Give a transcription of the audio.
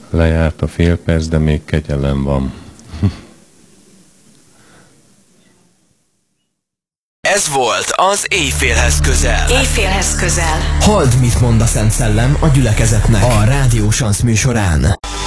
Lejárt a fél perc, de még kegyelem van. Ez volt az Éjfélhez közel. Éjfélhez közel. Halld, mit mond a Szent Szellem a gyülekezetnek a Rádió Sansz műsorán.